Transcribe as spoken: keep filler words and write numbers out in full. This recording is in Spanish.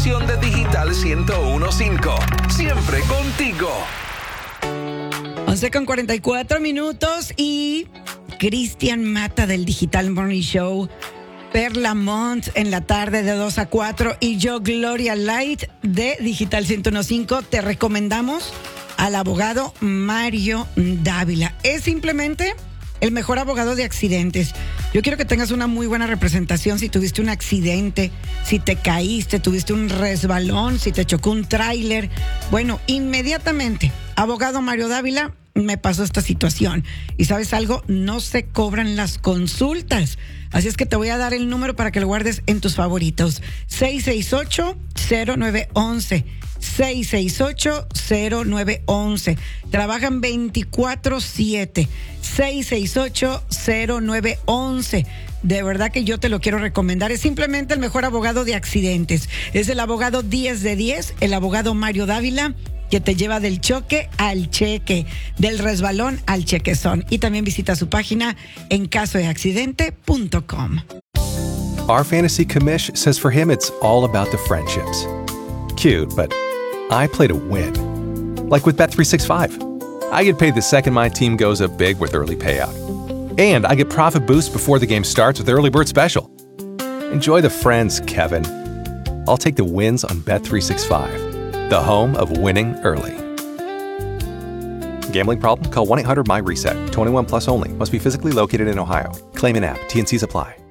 estación de Digital ciento uno punto cinco. Siempre contigo. once con cuarenta y cuatro minutos y Cristian Mata del Digital Morning Show, Perla Mont en la tarde de dos a cuatro y yo, Gloria Light de Digital ciento uno punto cinco. Te recomendamos al abogado Mario Dávila. Es simplemente el mejor abogado de accidentes. Yo quiero que tengas una muy buena representación si tuviste un accidente, si te caíste, tuviste un resbalón, si te chocó un tráiler. Bueno, inmediatamente, abogado Mario Dávila, me pasó esta situación. Y ¿sabes algo? No se cobran las consultas. Así es que te voy a dar el número para que lo guardes en tus favoritos. seis seis ocho, cero nueve once. seis seis ocho, cero nueve once. Trabajan veinticuatro siete. seis seis ocho, cero nueve once. De verdad que yo te lo quiero recomendar. Es simplemente el mejor abogado de accidentes. Es el abogado diez de diez, el abogado Mario Dávila, que te lleva del choque al cheque, del resbalón al chequezón. Y también visita su página en caso de accidente punto com. Our fantasy commish says for him it's all about the friendships. Cute, but I play to win. Like with Bet three sixty-five. I get paid the second my team goes up big with early payout. And I get profit boost before the game starts with Early Bird Special. Enjoy the friends, Kevin. I'll take the wins on Bet three sixty-five. The home of winning early. Gambling problem? Call one eight hundred M Y RESET. twenty-one plus only. Must be physically located in Ohio. Claim in app. T N Cs apply.